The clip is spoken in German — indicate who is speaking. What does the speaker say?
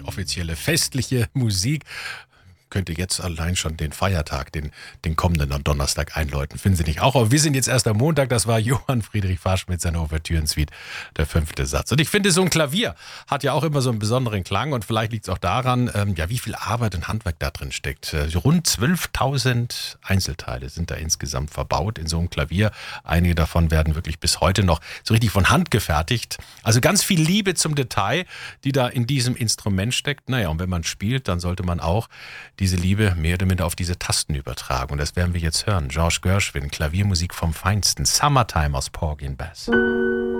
Speaker 1: offizielle festliche Musik. Könnte jetzt allein schon den Feiertag, den kommenden am Donnerstag einläuten. Finden Sie nicht auch? Aber wir sind jetzt erst am Montag. Das war Johann Friedrich Fasch mit seiner Ouvertüren-Suite, der 5. Satz. Und ich finde, so ein Klavier hat ja auch immer so einen besonderen Klang. Und vielleicht liegt es auch daran, wie viel Arbeit und Handwerk da drin steckt. Rund 12.000 Einzelteile sind da insgesamt verbaut in so einem Klavier. Einige davon werden wirklich bis heute noch so richtig von Hand gefertigt. Also ganz viel Liebe zum Detail, die da in diesem Instrument steckt. Naja, und wenn man spielt, dann sollte man auch diese Liebe mehr oder minder auf diese Tasten übertragen. Und das werden wir jetzt hören. George Gershwin, Klaviermusik vom Feinsten. Summertime aus Porgy and Bess.